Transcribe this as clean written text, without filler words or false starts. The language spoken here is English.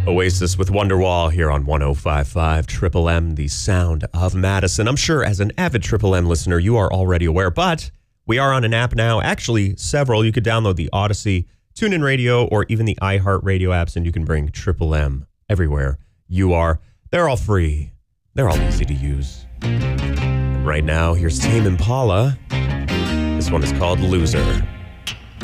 Oasis with Wonderwall here on 105.5 Triple M, the sound of Madison. I'm sure as an avid Triple M listener, you are already aware, but we are on an app now. Actually, several. You could download the Odyssey, TuneIn Radio, or even the iHeartRadio apps, and you can bring Triple M everywhere you are. They're all free. They're all easy to use. And right now, here's Tame Impala. This one is called Loser.